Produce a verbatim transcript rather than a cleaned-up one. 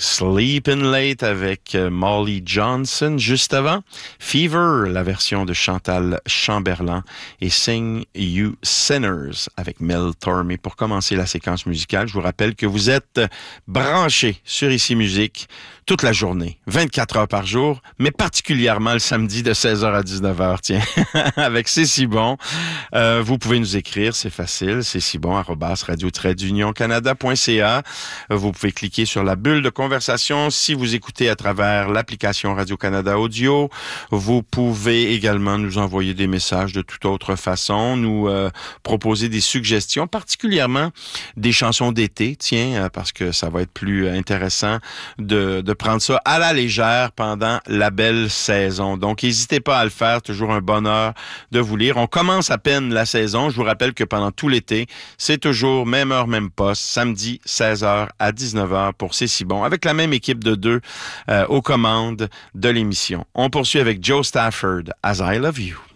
Sleepin' Late avec Molly Johnson. Juste avant, Fever, la version de Chantal Chamberlain, et Sing You Sinners avec Mel Tormé. Pour commencer la séquence musicale, je vous rappelle que vous êtes branchés sur Ici Musique toute la journée, vingt-quatre heures par jour, mais particulièrement le samedi de seize heures à dix-neuf heures, tiens, avec C'est si bon. Euh, vous pouvez nous écrire, c'est facile, c'est si bon, arobase radio-union-canada point c a. Vous pouvez cliquer sur la bulle de conversation si vous écoutez à travers l'application Radio-Canada Audio. Vous pouvez également nous envoyer des messages de toute autre façon, nous euh, proposer des suggestions, particulièrement des chansons d'été, tiens, parce que ça va être plus intéressant de, de prendre ça à la légère pendant la belle saison. Donc, n'hésitez pas à le faire. Toujours un bonheur de vous lire. On commence à peine la saison. Je vous rappelle que pendant tout l'été, c'est toujours même heure, même poste, samedi seize heures à dix-neuf heures pour C'est si bon, avec la même équipe de deux euh, aux commandes de l'émission. On poursuit avec Joe Stafford, As I Love You.